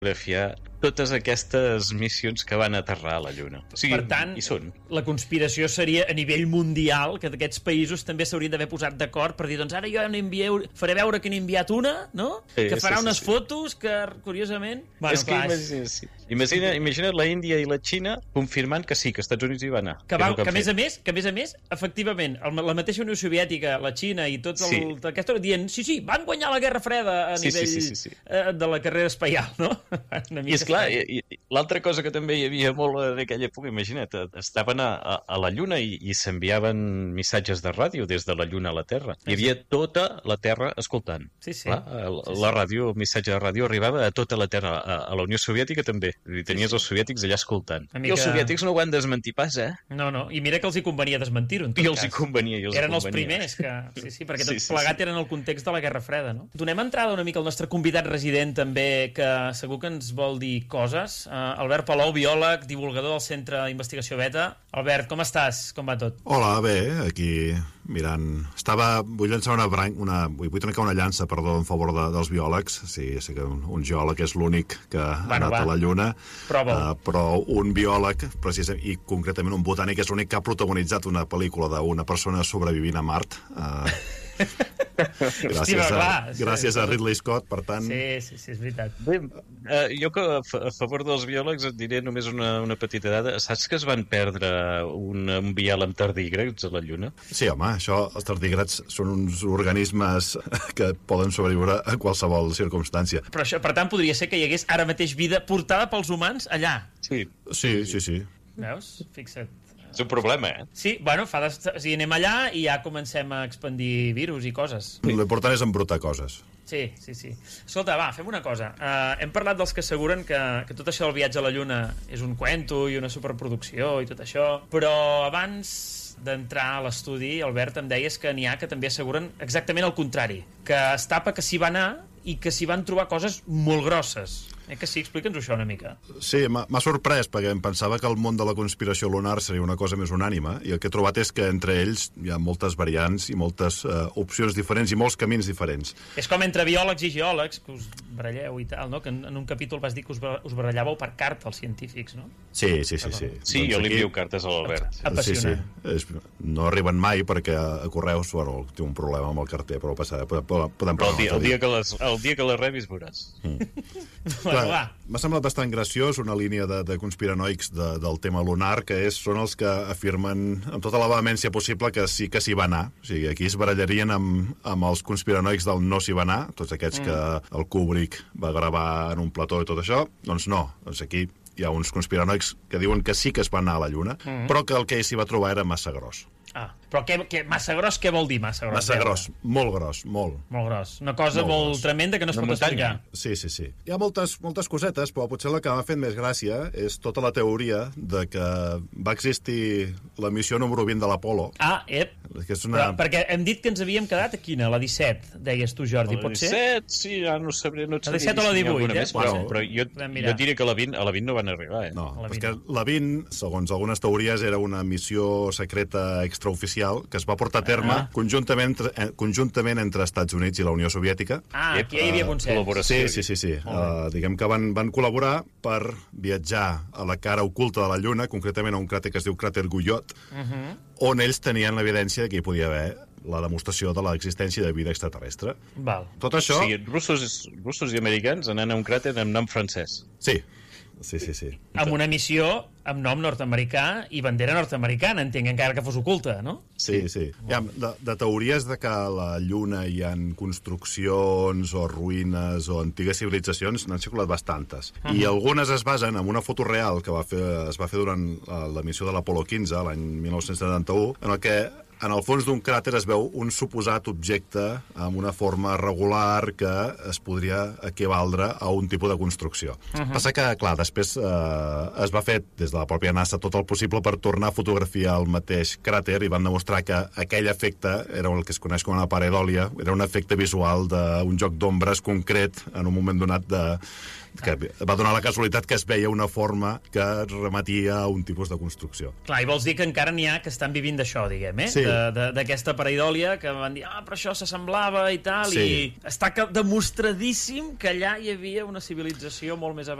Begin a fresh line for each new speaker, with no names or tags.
fotografiar totes aquestes missions que van aterrar a la Lluna. O sigui,
per tant,
hi són.
La conspiració seria a nivell mundial que aquests països també s'haurien d'haver posat d'acord per dir, doncs ara jo faré veure que n'he enviat una, no? Que farà unes fotos que, curiosament... Bueno,
és que imagina't la Índia i la Xina confirmant que sí, que els Estats Units hi van anar.
Que a més a més, efectivament, la mateixa Unió Soviètica, la Xina i tots aquesta dient, sí, van guanyar la Guerra Freda a nivell de la carrera espacial, no?
I és clar, l'altra cosa que també hi havia molt en aquella època, imagina't, estaven a la Lluna i s'enviaven missatges de ràdio des de la Lluna a la Terra. Hi havia tota la Terra escoltant. La ràdio, el missatge de ràdio arribava a tota la Terra, a la Unió Soviètica també. I tenies els soviètics allà escoltant. I els soviètics no ho van desmentir pas, eh?
No, i mira que els hi convenia desmentir-ho, en tot cas.
I els hi convenia.
Eren els primers que... Sí, perquè tot plegat era en el context de la Guerra Freda, no? Donem entrada una mica al nostre convidat resident també, que segur que ens vol dir coses. Albert Palou, biòleg, divulgador del Centre d'Investigació Beta. Albert, com estàs? Com va tot?
Hola, bé, aquí mirant... Vull llançar vull trencar una llança, perdó, en favor dels biòlegs. Sí, sé que un geòleg és l'únic que ha anat a la Lluna. Però un biòleg, precisament, i concretament un botànic, és l'únic que ha protagonitzat una pel·lícula d'una persona sobrevivint a Mart. Gràcies a Ridley Scott, per tant...
Sí, és veritat.
Bé, jo que a favor dels biòlegs et diré només una petita dada. Saps que es van perdre un vial amb tardígrads a la Lluna?
Sí, home, els tardígrads són uns organismes que poden sobreviure a qualsevol circumstància.
Però això, per tant, podria ser que hi hagués ara mateix vida portada pels humans allà.
Sí.
Veus? Fixa't.
És un problema, eh?
Sí, bueno, anem allà i ja comencem a expandir virus i coses.
L'important és embrutar coses.
Sí. Escolta, fem una cosa. Hem parlat dels que asseguren que tot això del viatge a la Lluna és un cuento i una superproducció i tot això, però abans d'entrar a l'estudi, Albert, em deies que n'hi ha que també asseguren exactament el contrari, que es tapa que s'hi va anar i que s'hi van trobar coses molt grosses. Que sí? Explica'ns això una mica.
Sí, m'ha sorprès, perquè em pensava que el món de la conspiració lunar seria una cosa més unànime, i el que he trobat és que entre ells hi ha moltes variants i moltes opcions diferents i molts camins diferents.
És com entre biòlegs i geòlegs, que us baralleu i tal, no? Que en un capítol vas dir que us barallàveu per carta, els científics, no?
Sí.
Sí, jo li envio cartes a l'Albert.
Apassionant. Sí. No arriben mai perquè a correus, té un problema amb el carter, però podem parlar.
El dia que les rebis veuràs.
M'ha semblat bastant graciós una línia de conspiranoics del tema lunar, que són els que afirmen amb tota la vehemència possible que sí que s'hi va anar. O sigui, aquí es barallarien amb els conspiranoics del no s'hi va anar, tots aquests que el Kubrick va gravar en un plató i tot això. Doncs no, aquí hi ha uns conspiranoics que diuen que sí que es va anar a la Lluna, però que el que s'hi va trobar era massa gros.
Però massa gros, què vol dir massa gros?
Massa gros, molt gros, molt.
Molt gros. Una cosa molt tremenda que no es pot explicar.
Sí. Hi ha moltes cosetes, però potser la que m'ha fet més gràcia és tota la teoria de que va existir la missió número 20 de l'Apolo. Que és una... Perquè
hem dit que ens havíem quedat a quina? La 17, deies tu, Jordi, pot ser?
La 17, sí, ja no sabré.
La 17 o la 18,
Però jo diré que a la 20 no van arribar, eh?
No, perquè la 20, segons algunes teories, era una missió secreta extraoficial que es va portar a terme conjuntament entre Estats Units i la Unió Soviètica.
Aquí hi havia consens.
Sí. Diguem que van col·laborar per viatjar a la cara oculta de la Lluna, concretament a un cràter que es diu cràter Guyot, on ells tenien l'evidència que hi podia haver la demostració de l'existència de vida extraterrestre. Tot això...
O sigui, russos i americans anant a un cràter amb nom francès.
Sí.
Amb una missió amb nom nord-americà i bandera nord-americana, entenc, encara que fos oculta, no?
Sí. Hi ha de teories de que a la Lluna hi ha construccions o ruïnes o antigues civilitzacions, n'han circulat bastantes. I algunes es basen en una foto real que es va fer durant la missió de l'Apolo 15, l'any 1971, en el que en el fons d'un cràter es veu un suposat objecte amb una forma regular que es podria equivaldre a un tipus de construcció. Passa que, clar, després es va fer des de la pròpia NASA tot el possible per tornar a fotografiar el mateix cràter i van demostrar que aquell efecte era el que es coneix com una pareidolia, era un efecte visual d'un joc d'ombres concret en un moment donat que va donar la casualitat que es veia una forma que remetia a un tipus de construcció.
Clar, i vols dir que encara n'hi ha que estan vivint d'això, diguem,
Sí.
D'aquesta pareidòlia, que van dir, però això s'assemblava i tal,
Sí.
i està demostradíssim que allà hi havia una civilització molt més avançada.